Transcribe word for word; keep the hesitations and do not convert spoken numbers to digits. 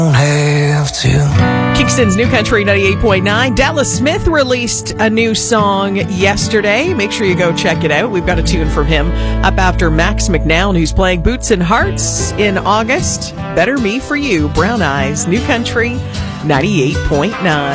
Don't have to. Kingston's New Country ninety-eight point nine. Dallas Smith released a new song yesterday. Make sure you go check it out. We've got a tune from him up after Max McNown, who's playing Boots and Hearts in August. Better Me for You, Brown Eyes, New Country ninety-eight point nine.